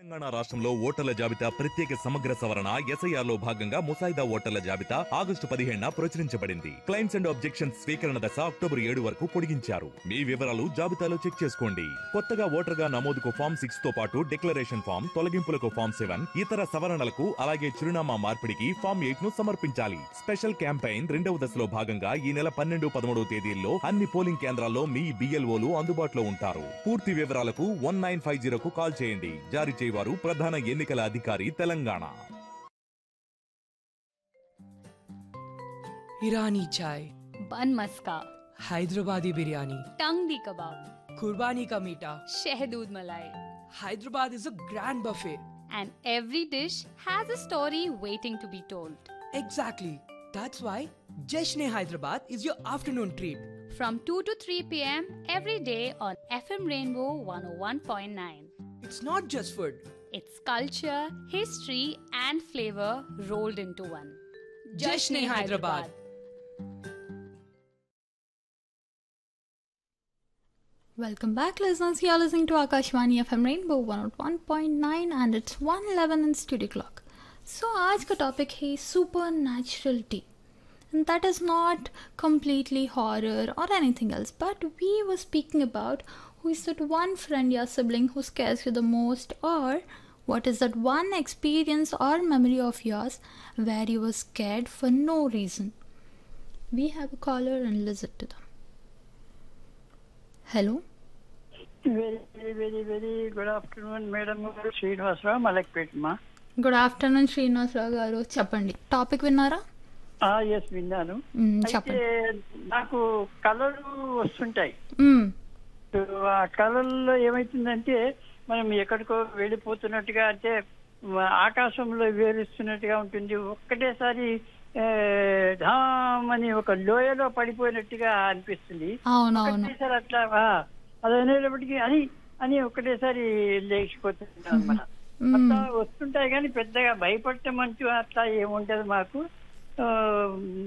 తెలంగాణ రాష్ట్రంలో ఓటర్ల జాబితా ప్రత్యేక సమగ్ర సవరణ ఎస్ఐఆర్లో భాగంగా ముసాయిదా ఓటర్ల జాబితా ఆగస్టు 17న ప్రచురించబడింది. క్లైమ్స్ అండ్ ఆబ్జెక్షన్స్ స్వీకరణ దశ అక్టోబర్ 7 వరకు పొడిగించారు. మీ వివరాలు జాబితాలో చెక్ చేసుకోండి. కొత్తగా ఓటర్గా నమోదుకు ఫామ్ 6 తో పాటు డిక్లరేషన్ ఫామ్, తొలగింపులకు ఫామ్ 7, ఇతర సవరణలకు అలాగే చిరునామా మార్పిడికి ఫామ్ 8 ను సమర్పించాలి. స్పెషల్ క్యాంపెయిన్ 2వ దశలో భాగంగా ఈ నెల 12, 13 తేదీల్లో అన్ని పోలింగ్ కేంద్రాల్లో మీ BLOలు అందుబాటులో ఉంటారు. పూర్తి వివరాలకు 1950కు కాల్ చేయండి. జారీ చేయవారు ప్రధాన ఎన్నికల అధికారి తెలంగాణ. ईरानी चाय, बन मस्का, हैदराबादी बिरयानी, टंगडी कबाब, कुर्बानी का मीठा, शहदूद मलाई, Hyderabad is a grand buffet. and every dish has a story waiting to be told. Exactly. That's why Jashn Hyderabad is your afternoon treat. From 2 to 3 p.m. every day on FM Rainbow 101.9. It's not just food. It's culture, history, and flavor rolled into one. Jashn Hyderabad. Welcome back, listeners. You're listening to Akashvani FM Rainbow 101.9 and it's 1:11 in studio clock. So, आज का topic है supernatural. And that is not completely horror or anything else, but we were speaking about who is that one friend or sibling who scares you the most, or what is that one experience or memory of yours where you were scared for no reason. We have a caller and listen to them. Hello. Very good afternoon, Madam Srinivasrao, Malakpetma. Good afternoon Srinivasarao గారు, చెప్పండి. Topic విన్నారా? Yes విన్నాను. అయితే చెప్పండి. నాకు కళలు వస్తుంటాయి. మ్మ్. ఆ కళల్లో ఏమైతుందంటే మనం ఎక్కడికో వెళ్ళిపోతున్నట్టుగా, అంటే ఆకాశంలో వేరుస్తున్నట్టుగా ఉంటుంది. ఒక్కటేసారి ధామని ఒక లోయలో పడిపోయినట్టుగా అనిపిస్తుంది. అవునవును. ఒక్కటేసారి అట్లా అది అనేటప్పటికీ అని ఒక్కటేసారి లేచిపోతుంది అనమాట. అట్లా వస్తుంటాయి కానీ పెద్దగా భయపడటం అంటూ అట్లా ఏముంటది మాకు.